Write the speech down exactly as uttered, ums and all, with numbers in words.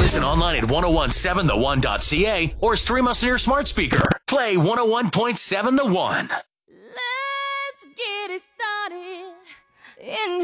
Listen online at ten seventeen the one dot c a or stream us on your smart speaker. Play one oh one point seven The One. Let's get it started in